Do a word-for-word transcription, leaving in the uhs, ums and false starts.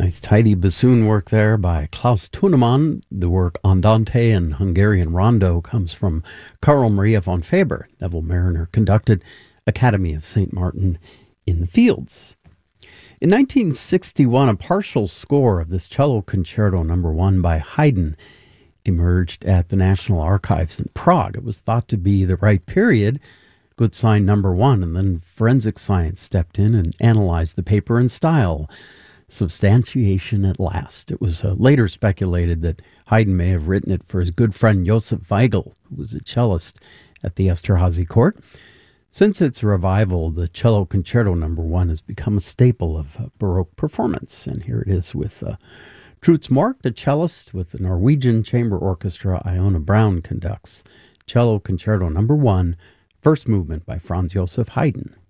Nice tidy bassoon work there by Klaus Tunemann. The work Andante and Hungarian Rondo comes from Carl Maria von Faber. Neville Mariner conducted Academy of Saint Martin in the Fields. In nineteen sixty-one, a partial score of this cello concerto number one by Haydn emerged at the National Archives in Prague. It was thought to be the right period, good sign number one, and then forensic science stepped in and analyzed the paper and style. Substantiation at last. It was uh, later speculated that Haydn may have written it for his good friend Josef Weigl, who was a cellist at the Esterházy court. Since its revival, the cello concerto number one has become a staple of uh, Baroque performance, and here it is with uh, Truls Mork, the cellist, with the Norwegian Chamber Orchestra. Iona Brown conducts cello concerto number one, first movement by Franz Joseph Haydn.